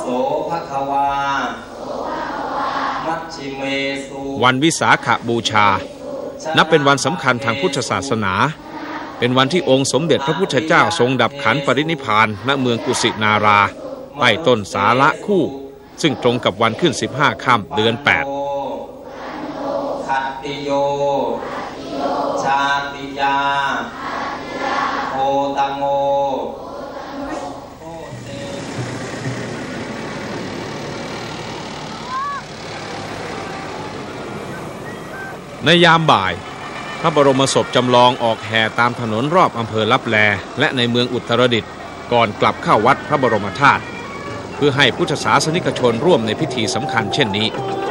โสภความัชฌิเมสุวันวิสาขบูชานับเป็นวันสำคัญทางพุทธศาสนาเป็นวันที่องค์สมเด็จพระพุทธเจ้าทรงดับขันปรินิพพานณเมืองกุสินาราใต้ต้นสาละคู่ซึ่งตรงกับวันขึ้น15 ค่ำเดือน 8 ขัตติโยชาติยาโคตังโมในยามบ่ายพระบรมศพจำลองออกแห่ตามถนนรอบอำเภอลับแลและในเมืองอุตรดิตถ์ก่อนกลับเข้าวัดพระบรมธาตุเพื่อให้พุทธศาสนิกชนร่วมในพิธีสำคัญเช่นนี้